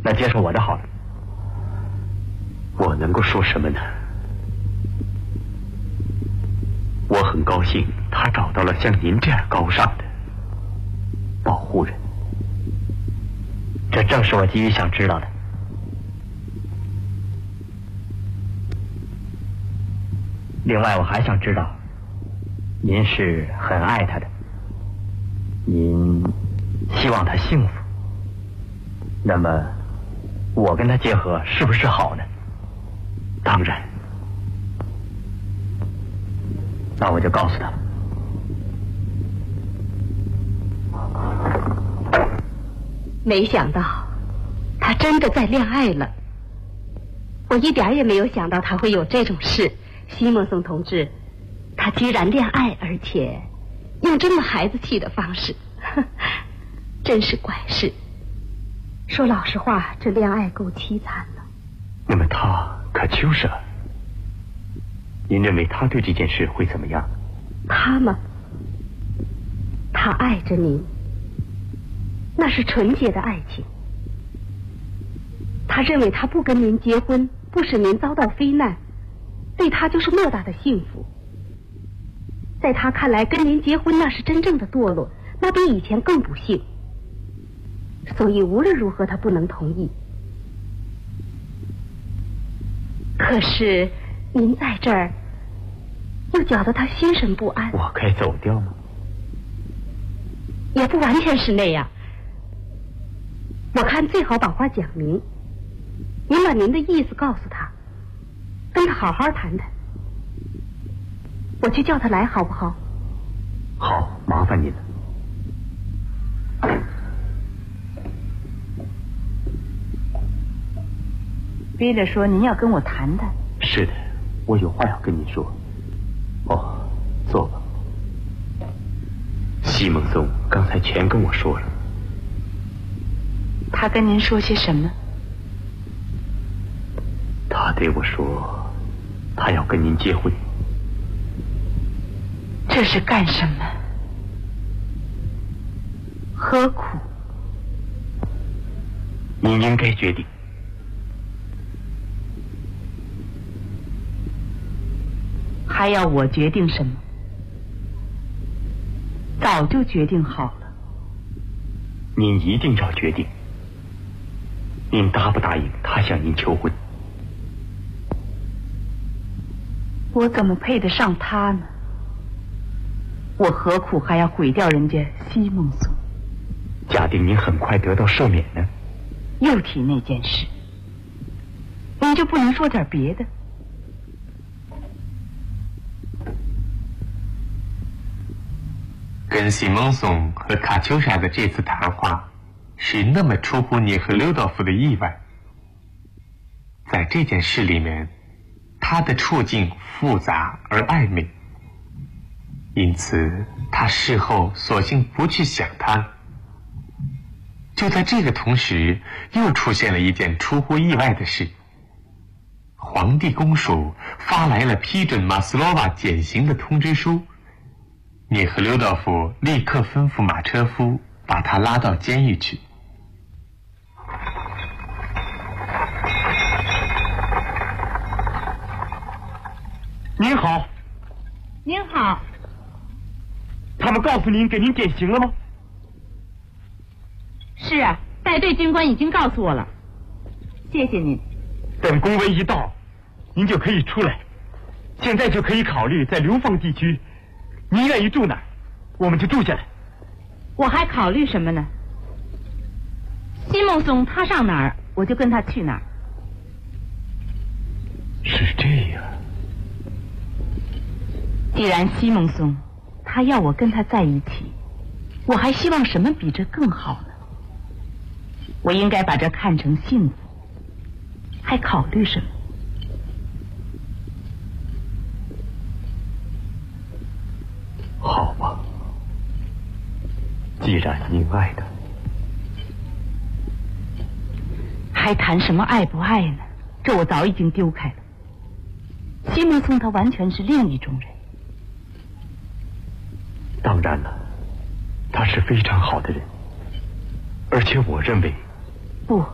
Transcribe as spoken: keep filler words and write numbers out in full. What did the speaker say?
那接受我的好了。 我能够说什么呢？我很高兴他找到了像您这样高尚的保护人。 这正是我急于想知道的。另外，我还想知道，您是很爱他的，您希望他幸福，那么我跟他结合是不是好呢？ 当然。 那我就告诉他了。 没想到他真的在恋爱了，我一点也没有想到他会有这种事。西蒙松同志，他居然恋爱，而且用这么孩子气的方式，真是怪事。说老实话，这恋爱够凄惨的。 那么他可就是了，您认为他对这件事会怎么样？ 他吗？他爱着您，那是纯洁的爱情。他认为他不跟您结婚，不使您遭到非难，对他就是莫大的幸福。在他看来，跟您结婚那是真正的堕落，那比以前更不幸。所以无论如何他不能同意。可是您在这儿又觉得他心神不安。 我该走掉吗？ 也不完全是那样，我看最好把话讲明。您把您的意思告诉他，跟他好好谈谈。我去叫他来好不好？ 好，麻烦您了。 贝勒说您要跟我谈谈。 是的，我有话要跟您说。哦，坐吧。西蒙松刚才全跟我说了。 他跟您说些什么？ 他对我说，他要跟您结婚。 这是干什么？何苦？ 您应该决定。 还要我决定什么？早就决定好了。 您一定要决定。您答不答应他向您求婚？ 我怎么配得上他呢？我何苦还要毁掉人家西蒙松？ 假定您很快得到赦免呢？ 又提那件事，您就不能说点别的？ 跟西蒙松和卡秋莎的这次谈话是那么出乎你和刘道夫的意外。在这件事里面，他的处境复杂而暧昧，因此他事后索性不去想他。就在这个同时，又出现了一件出乎意外的事。皇帝公署发来了批准马斯洛娃减刑的通知书，你和刘道夫立刻吩咐马车夫把他拉到监狱去。 您好。 您好。 他们告诉您给您减刑了吗？ 是啊，带队军官已经告诉我了。谢谢您。 等公文一到，您就可以出来。现在就可以考虑在流放地区，您愿意住哪儿，我们就住下来。 我还考虑什么呢？西蒙松他上哪儿，我就跟他去哪儿。 是这样。 既然西蒙松他要我跟他在一起，我还希望什么比这更好呢？我应该把这看成幸福，还考虑什么？ 好吧，既然您爱他， 还谈什么爱不爱呢？这我早已经丢开了。西蒙松他完全是另一种人。 当然了，他是非常好的人，而且我认为不，